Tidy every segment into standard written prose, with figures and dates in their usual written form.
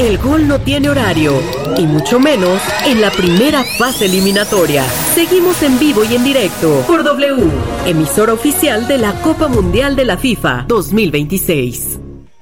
El gol no tiene horario, y mucho menos en la primera fase eliminatoria. Seguimos en vivo y en directo por W, emisora oficial de la Copa Mundial de la FIFA 2026.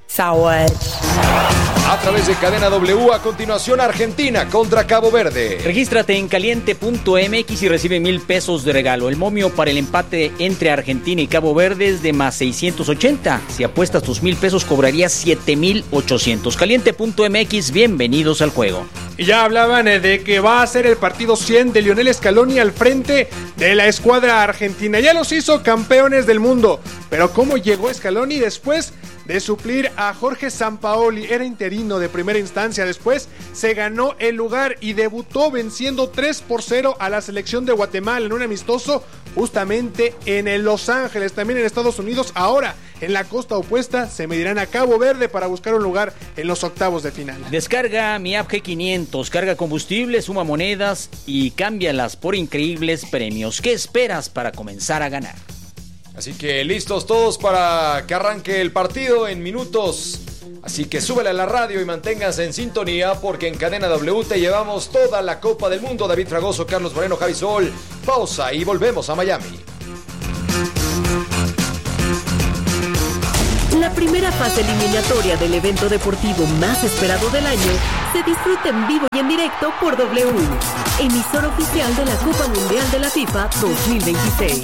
A través de Cadena W, a continuación Argentina contra Cabo Verde. Regístrate en caliente.mx y recibe 1,000 pesos de regalo. El momio para el empate entre Argentina y Cabo Verde es de más 680. Si apuestas tus 1,000 pesos cobrarías 7,800. Caliente.mx, bienvenidos al juego. Y ya hablaban de que va a ser el partido 100 de Lionel Scaloni al frente de la escuadra argentina. Ya los hizo campeones del mundo. Pero ¿cómo llegó Scaloni después de suplir a Jorge Sampaoli? Era interino de primera instancia, después se ganó el lugar y debutó venciendo 3-0 a la selección de Guatemala en un amistoso justamente en el Los Ángeles, también en Estados Unidos. Ahora en la costa opuesta se medirán a Cabo Verde para buscar un lugar en los octavos de final. Descarga mi app G500, carga combustible, suma monedas y cámbialas por increíbles premios. ¿Qué esperas para comenzar a ganar? Así que listos todos para que arranque el partido en minutos. Así que súbele a la radio y manténganse en sintonía, porque en Cadena W te llevamos toda la Copa del Mundo. David Fragoso, Carlos Moreno, Javi Sol. Pausa y volvemos a Miami. La primera fase eliminatoria del evento deportivo más esperado del año se disfruta en vivo y en directo por W, emisora oficial de la Copa Mundial de la FIFA 2026.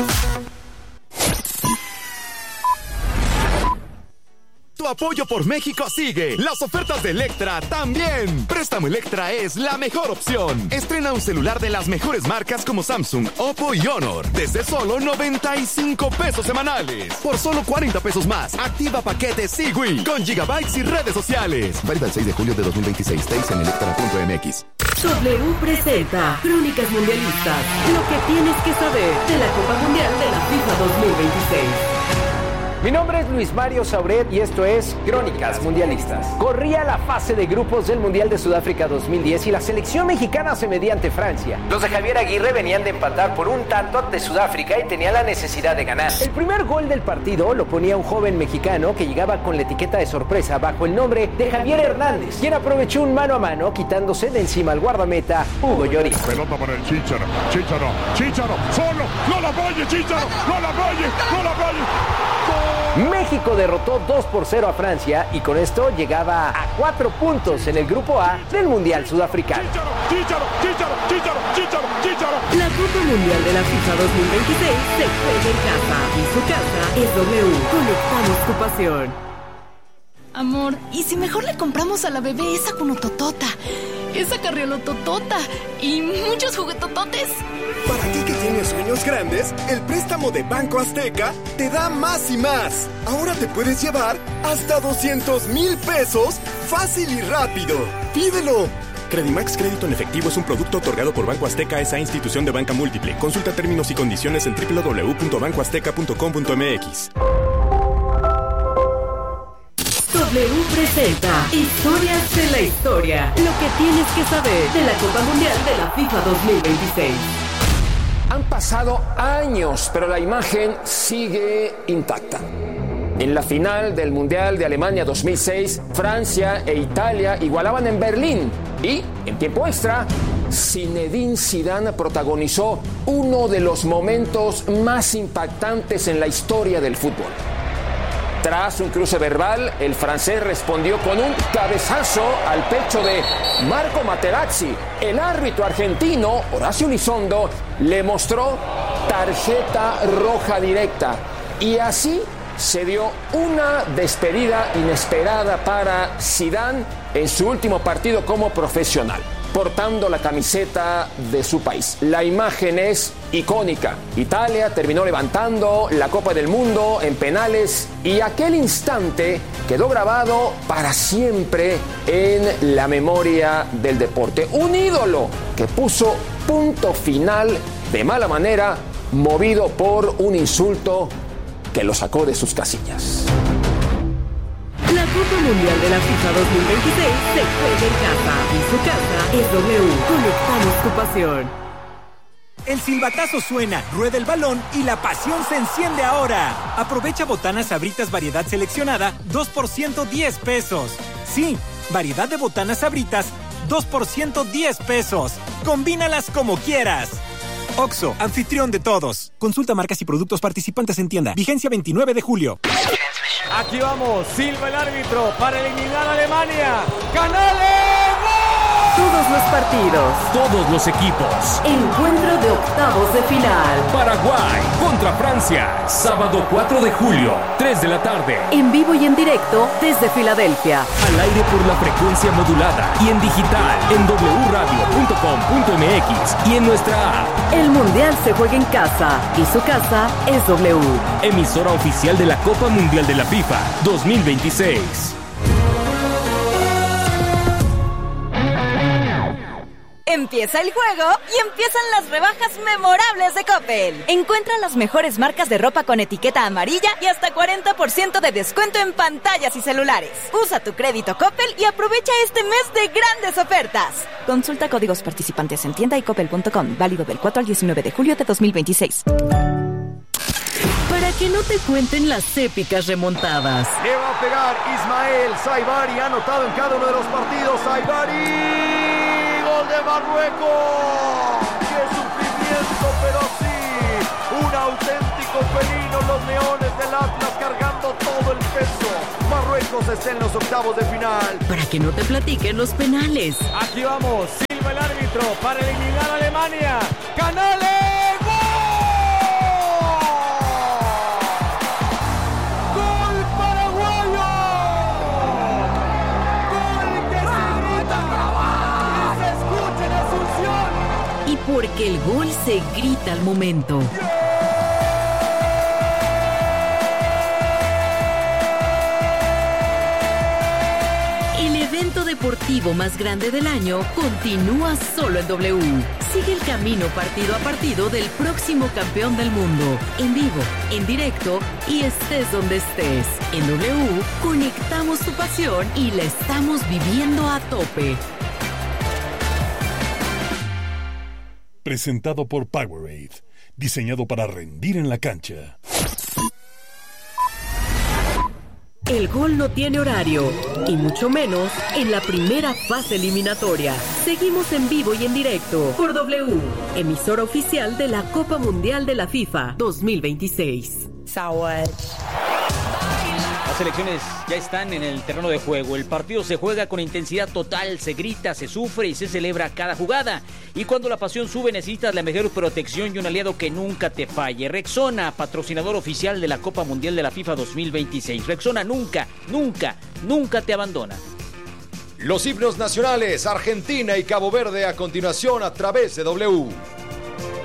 Tu apoyo por México sigue. Las ofertas de Electra también. Préstamo Electra es la mejor opción. Estrena un celular de las mejores marcas como Samsung, Oppo y Honor desde solo 95 pesos semanales. Por solo 40 pesos más, activa paquetes Sigui con gigabytes y redes sociales. Válido el 6 de julio de 2026. Detalles en electra.mx. W presenta Crónicas Mundialistas, lo que tienes que saber de la Copa Mundial de la FIFA 2026. Mi nombre es Luis Mario Sauret y esto es Crónicas Mundialistas. Corría la fase de grupos del Mundial de Sudáfrica 2010 y la selección mexicana se medía ante Francia. Los de Javier Aguirre venían de empatar por un tanto ante Sudáfrica y tenían la necesidad de ganar. El primer gol del partido lo ponía un joven mexicano que llegaba con la etiqueta de sorpresa bajo el nombre de Javier Hernández, quien aprovechó un mano a mano quitándose de encima al guardameta Hugo Lloris. Pelota para el Chícharo, solo, no la falle Chícharo, no la falle. México derrotó 2-0 a Francia y con esto llegaba a 4 puntos en el grupo A del Mundial Sudafricano. Chícharo. La Copa Mundial de la FIFA 2026 se juega en casa y su casa es W. Conectamos tu pasión. Amor, ¿y si mejor le compramos a la bebé esa cunototota, esa carriolototota y muchos juguetototes? Para ti que tienes sueños grandes, el préstamo de Banco Azteca te da más y más. Ahora te puedes llevar hasta 200,000 pesos fácil y rápido. ¡Pídelo! Credimax Crédito en Efectivo es un producto otorgado por Banco Azteca, esa institución de banca múltiple. Consulta términos y condiciones en www.bancoazteca.com.mx. W presenta Historias de la Historia, lo que tienes que saber de la Copa Mundial de la FIFA 2026. Han pasado años, pero la imagen sigue intacta. En la final del Mundial de Alemania 2006, Francia e Italia igualaban en Berlín y, en tiempo extra, Zinedine Zidane protagonizó uno de los momentos más impactantes en la historia del fútbol. Tras un cruce verbal, el francés respondió con un cabezazo al pecho de Marco Materazzi. El árbitro argentino, Horacio Elizondo, le mostró tarjeta roja directa. Y así se dio una despedida inesperada para Zidane en su último partido como profesional, portando la camiseta de su país. La imagen es icónica. Italia terminó levantando la Copa del Mundo en penales y aquel instante quedó grabado para siempre en la memoria del deporte. Un ídolo que puso punto final de mala manera, movido por un insulto que lo sacó de sus casillas. La Copa Mundial de la FIFA 2026 se juega en casa y su casa es W. Conectamos tu pasión. El silbatazo suena, rueda el balón y la pasión se enciende ahora. Aprovecha botanas Sabritas variedad seleccionada, 2 por 110 pesos. Sí, Variedad de botanas Sabritas, 2 por 110 pesos. Combínalas como quieras. Oxxo, anfitrión de todos. Consulta marcas y productos participantes en tienda. Vigencia 29 de julio. Aquí vamos, silba el árbitro para eliminar a Alemania. ¡Canales! Todos los partidos. Todos los equipos. Encuentro de octavos de final. Paraguay contra Francia. Sábado 4 de julio, 3 de la tarde. En vivo y en directo desde Filadelfia. Al aire por la frecuencia modulada y en digital en wradio.com.mx y en nuestra app. El Mundial se juega en casa y su casa es W. Emisora oficial de la Copa Mundial de la FIFA 2026. Empieza el juego y empiezan las rebajas memorables de Coppel. Encuentra las mejores marcas de ropa con etiqueta amarilla y hasta 40% de descuento en pantallas y celulares. Usa tu crédito Coppel y aprovecha este mes de grandes ofertas. Consulta códigos participantes en tienda y coppel.com. Válido del 4 al 19 de julio de 2026. Para que no te cuenten las épicas remontadas. Le va a pegar Ismael Saibari, ha anotado en cada uno de los partidos. Saibari, gol de Marruecos. ¡Qué sufrimiento, pero sí! Un auténtico felino, los leones del Atlas cargando todo el peso. Marruecos está en los octavos de final. Para que no te platiquen los penales. Aquí vamos, silba el árbitro para eliminar a Alemania. ¡Canales! Porque el gol se grita al momento. El evento deportivo más grande del año continúa solo en W. Sigue el camino partido a partido del próximo campeón del mundo. En vivo, en directo y estés donde estés. En W conectamos tu pasión y la estamos viviendo a tope. Presentado por Powerade, diseñado para rendir en la cancha. El gol no tiene horario, y mucho menos en la primera fase eliminatoria. Seguimos en vivo y en directo por W, emisora oficial de la Copa Mundial de la FIFA 2026. Las selecciones ya están en el terreno de juego. El partido se juega con intensidad total, se grita, se sufre y se celebra cada jugada. Y cuando la pasión sube necesitas la mejor protección y un aliado que nunca te falle. Rexona, patrocinador oficial de la Copa Mundial de la FIFA 2026. Rexona nunca te abandona. Los himnos nacionales, Argentina y Cabo Verde a continuación a través de W.